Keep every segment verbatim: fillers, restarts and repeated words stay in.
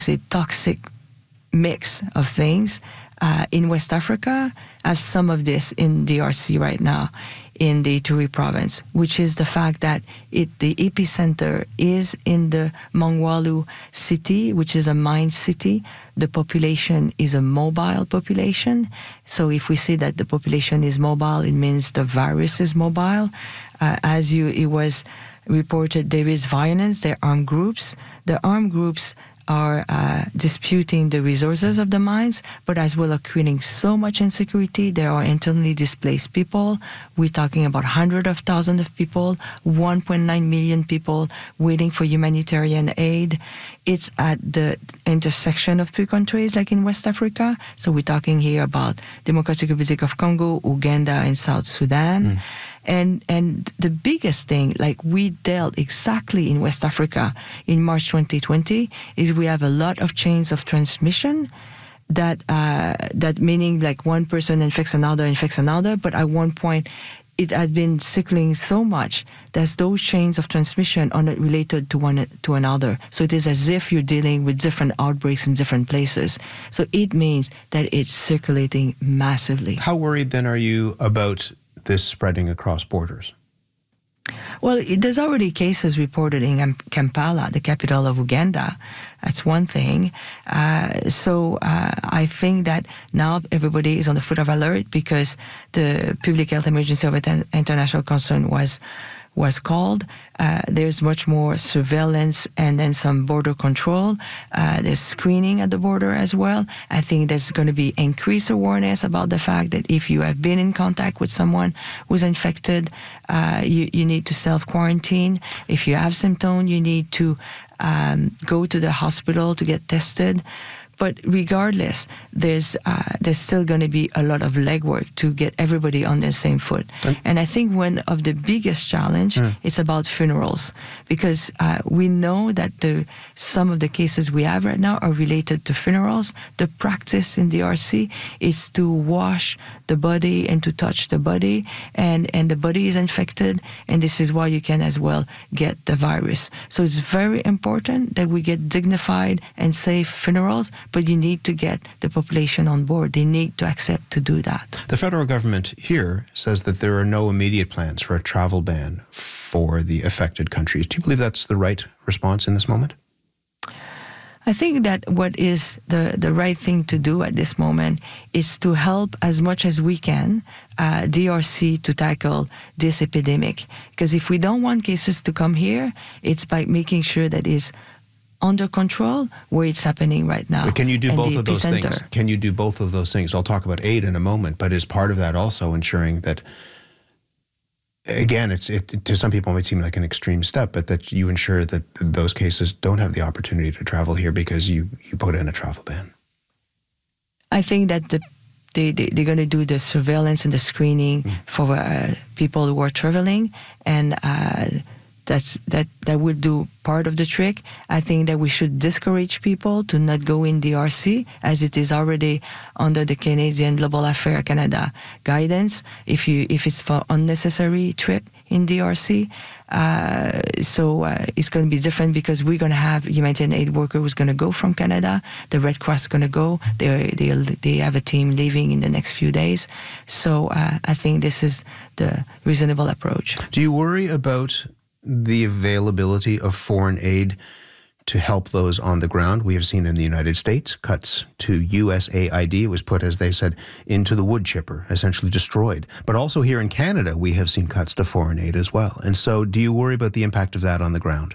say, toxic mix of things. Uh, in West Africa, have some of this in D R C right now, in the Ituri province, which is the fact that it the epicenter is in the Mongwalu city, which is a mine city. The population is a mobile population. So if we say that the population is mobile, it means the virus is mobile. Uh, as you, it was reported, there is violence, there are armed groups. The armed groups are uh, disputing the resources of the mines, but as well are creating so much insecurity. There are internally displaced people. We're talking about hundreds of thousands of people, one point nine million people waiting for humanitarian aid. It's at the intersection of three countries, like in West Africa. So we're talking here about Democratic Republic of Congo, Uganda, and South Sudan. Mm. And and the biggest thing, like we dealt exactly in West Africa in March twenty twenty, is we have a lot of chains of transmission that uh, that meaning like one person infects another, infects another, but at one point it had been circling so much that those chains of transmission are not related to one to another. So it is as if you're dealing with different outbreaks in different places. So it means that it's circulating massively. How worried then are you about this spreading across borders? Well, it, there's already cases reported in Kampala, the capital of Uganda. That's one thing. Uh, so uh, I think that now everybody is on the foot of alert because the public health emergency of international concern was was called. Uh, there's much more surveillance and then some border control. Uh, there's screening at the border as well. I think there's going to be increased awareness about the fact that if you have been in contact with someone who's infected, uh, you, you need to self-quarantine. If you have symptoms, you need to um, go to the hospital to get tested. But regardless, there's uh, there's still going to be a lot of legwork to get everybody on the same foot. And, and I think one of the biggest challenge mm. is about funerals, because uh, we know that the some of the cases we have right now are related to funerals. The practice in D R C is to wash the body and to touch the body, and, and the body is infected, and this is why you can as well get the virus. So it's very important that we get dignified and safe funerals, but you need to get the population on board. They need to accept to do that. The federal government here says that there are no immediate plans for a travel ban for the affected countries. Do you believe that's the right response in this moment? I think that what is the, the right thing to do at this moment is to help as much as we can uh, D R C to tackle this epidemic. Because if we don't want cases to come here, it's by making sure that is under control where it's happening right now. But can you do both of those things? Can you do both of those things? I'll talk about aid in a moment, but is part of that also ensuring that, again, it's it, to some people it might seem like an extreme step, but that you ensure that those cases don't have the opportunity to travel here because you, you put in a travel ban? I think that the They, they, they're going to do the surveillance and the screening mm. for uh, people who are traveling, and uh, That's, that that will do part of the trick. I think that we should discourage people to not go in D R C, as it is already under the Canadian Global Affairs Canada guidance, if you if it's for unnecessary trip in D R C. Uh, so uh, it's going to be different because we're going to have humanitarian aid worker who's going to go from Canada. The Red Cross is going to go. They they they have a team leaving in the next few days. So uh, I think this is the reasonable approach. Do you worry about the availability of foreign aid to help those on the ground? We have seen in the United States cuts to U S A I D. It was put, as they said, into the wood chipper, essentially destroyed. But also here in Canada, we have seen cuts to foreign aid as well. And so do you worry about the impact of that on the ground?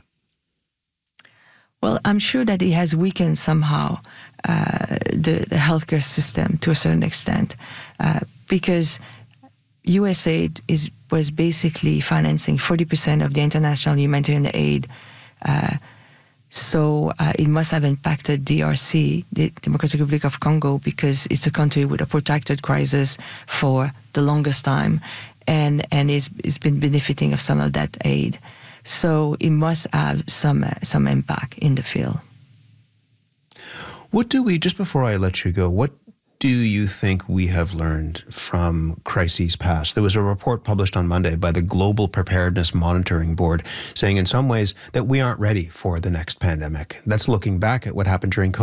Well, I'm sure that it has weakened somehow uh, the, the healthcare system to a certain extent, uh, because U S A I D is was basically financing forty percent of the international humanitarian aid. Uh, so uh, it must have impacted D R C, the Democratic Republic of Congo, because it's a country with a protracted crisis for the longest time, and, and it's, it's been benefiting of some of that aid. So it must have some, uh, some impact in the field. What do we, just before I let you go, what do you think we have learned from crises past? There was a report published on Monday by the Global Preparedness Monitoring Board saying in some ways that we aren't ready for the next pandemic. That's looking back at what happened during COVID.